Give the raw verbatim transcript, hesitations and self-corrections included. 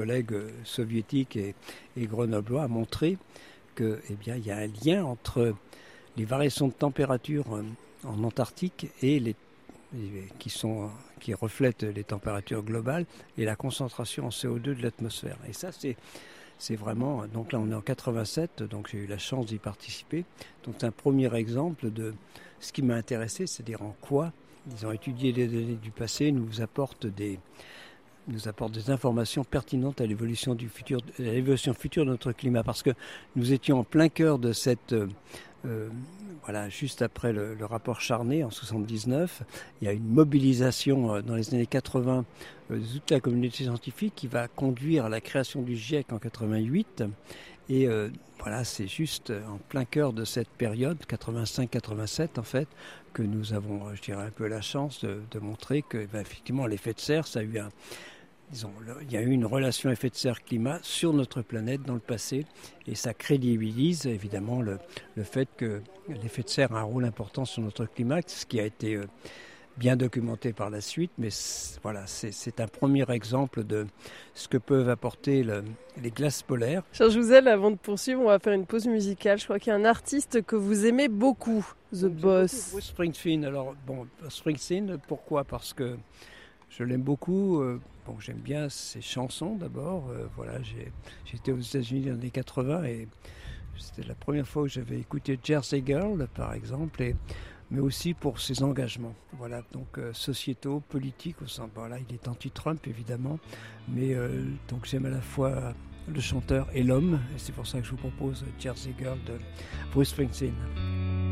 collègues soviétiques et, et grenoblois a montré que, eh bien, il y a un lien entre les variations de température en Antarctique et les, les qui sont qui reflètent les températures globales et la concentration en C O deux de l'atmosphère. Et ça, c'est c'est vraiment, donc là on est en quatre-vingt-sept, donc j'ai eu la chance d'y participer. Donc c'est un premier exemple de ce qui m'a intéressé, c'est-à-dire en quoi ils ont étudié les données du passé, nous apportent des, nous apportent des informations pertinentes à l'évolution du futur, à l'évolution future de notre climat, parce que nous étions en plein cœur de cette, euh, voilà, juste après le, le rapport Charnay en soixante-dix-neuf, il y a une mobilisation euh, dans les années quatre-vingts euh, de toute la communauté scientifique qui va conduire à la création du GIEC en quatre-vingt-huit. Et euh, voilà, c'est juste en plein cœur de cette période, quatre-vingt-cinq quatre-vingt-sept en fait, que nous avons, je dirais, un peu la chance de, de montrer que, ben, effectivement, l'effet de serre, ça a eu un, disons, il y a eu une relation effet de serre-climat sur notre planète dans le passé, et ça crédibilise évidemment le, le fait que l'effet de serre a un rôle important sur notre climat, ce qui a été euh, bien documenté par la suite, mais c'est, voilà, c'est, c'est un premier exemple de ce que peuvent apporter le, les glaces polaires. Charles Jouzel, avant de poursuivre, on va faire une pause musicale. Je crois qu'il y a un artiste que vous aimez beaucoup, The Donc, Boss. Bruce Springsteen. Alors, bon, Springsteen, pourquoi ? Parce que je l'aime beaucoup. Euh, bon, j'aime bien ses chansons d'abord. Euh, voilà, j'ai, j'étais aux États-Unis dans les années quatre-vingts et c'était la première fois que j'avais écouté Jersey Girl, par exemple, et mais aussi pour ses engagements, voilà, donc euh, sociétaux, politiques, au sens, voilà, il est anti-Trump évidemment, mais euh, donc j'aime à la fois le chanteur et l'homme, et c'est pour ça que je vous propose Jersey Girl de Bruce Springsteen.